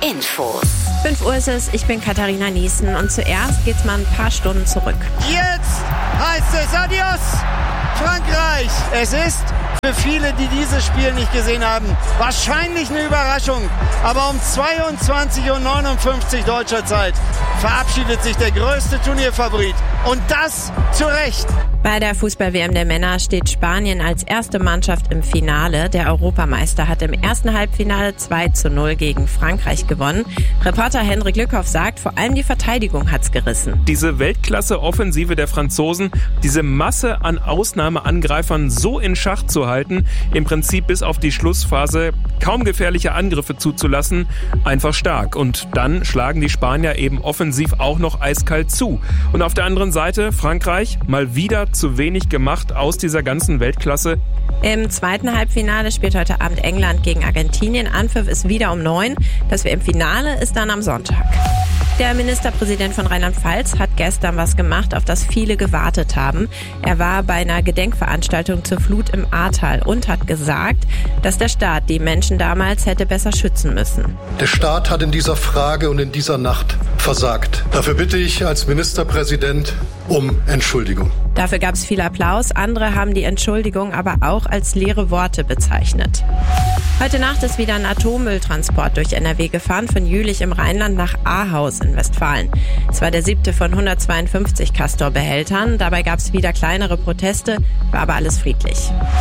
Infos. 5 Uhr ist es, ich bin Katharina Niesen und zuerst geht's mal ein paar Stunden zurück. Jetzt heißt es Adios, Frankreich. Es ist für viele, die dieses Spiel nicht gesehen haben, wahrscheinlich eine Überraschung. Aber um 22:59 Uhr deutscher Zeit verabschiedet sich der größte Turnierfavorit. Und das zu Recht. Bei der Fußball-WM der Männer steht Spanien als erste Mannschaft im Finale. Der Europameister hat im ersten Halbfinale 2:0 gegen Frankreich gewonnen. Reporter Henrik Lückhoff sagt, vor allem die Verteidigung hat's gerissen. Diese Weltklasse-Offensive der Franzosen, diese Masse an Ausnahmeangreifern so in Schach zu halten, im Prinzip bis auf die Schlussphase kaum gefährliche Angriffe zuzulassen, einfach stark. Und dann schlagen die Spanier eben offensiv auch noch eiskalt zu. Und auf der anderen Seite Frankreich, mal wieder zu wenig gemacht aus dieser ganzen Weltklasse. Im zweiten Halbfinale spielt heute Abend England gegen Argentinien. Anpfiff ist wieder um 9. Das WM-Finale ist dann am Sonntag. Der Ministerpräsident von Rheinland-Pfalz hat gestern was gemacht, auf das viele gewartet haben. Er war bei einer Gedenkveranstaltung zur Flut im Ahrtal und hat gesagt, dass der Staat die Menschen damals hätte besser schützen müssen. Der Staat hat in dieser Frage und in dieser Nacht versagt. Dafür bitte ich als Ministerpräsident um Entschuldigung. Dafür gab es viel Applaus. Andere haben die Entschuldigung aber auch als leere Worte bezeichnet. Heute Nacht ist wieder ein Atommülltransport durch NRW gefahren, von Jülich im Rheinland nach Ahaus in Westfalen. Es war der 7. von 152 Castor-Behältern. Dabei gab es wieder kleinere Proteste, war aber alles friedlich.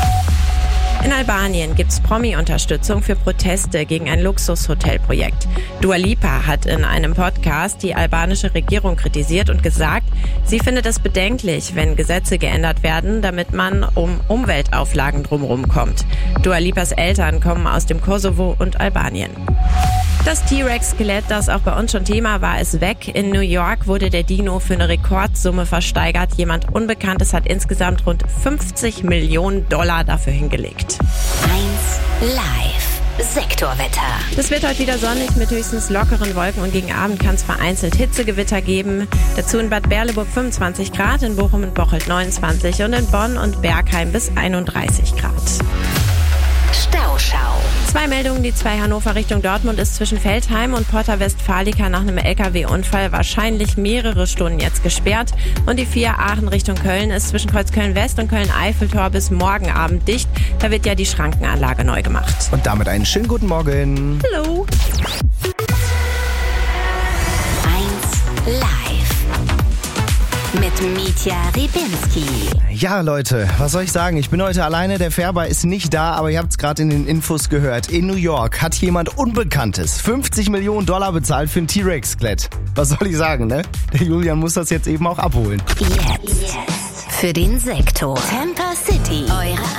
In Albanien gibt's Promi-Unterstützung für Proteste gegen ein Luxushotelprojekt. Dua Lipa hat in einem Podcast die albanische Regierung kritisiert und gesagt, sie findet es bedenklich, wenn Gesetze geändert werden, damit man um Umweltauflagen drumherum kommt. Dua Lipas Eltern kommen aus dem Kosovo und Albanien. Das T-Rex-Skelett, das auch bei uns schon Thema war, ist weg. In New York wurde der Dino für eine Rekordsumme versteigert. Jemand Unbekanntes hat insgesamt rund $50 Millionen dafür hingelegt. 1 Live. Sektorwetter. Es wird heute wieder sonnig mit höchstens lockeren Wolken und gegen Abend kann es vereinzelt Hitzegewitter geben. Dazu in Bad Berleburg 25 Grad, in Bochum und Bocholt 29 und in Bonn und Bergheim bis 31 Grad. Stauschau. 2 Meldungen, die 2 Hannover Richtung Dortmund ist zwischen Veltheim und Porta Westfalica nach einem LKW-Unfall wahrscheinlich mehrere Stunden jetzt gesperrt. Und die 4 Aachen Richtung Köln ist zwischen Kreuzköln West und Köln-Eiffeltor bis morgen Abend dicht. Da wird ja die Schrankenanlage neu gemacht. Und damit einen schönen guten Morgen. Hallo. 1 Live. Mit Mitja Rybinski. Ja, Leute, was soll ich sagen? Ich bin heute alleine, der Färber ist nicht da, aber ihr habt es gerade in den Infos gehört. In New York hat jemand Unbekanntes $50 Millionen bezahlt für ein T-Rex-Skelett. Was soll ich sagen, ne? Der Julian muss das jetzt eben auch abholen. Jetzt. Für den Sektor Tampa City. Eure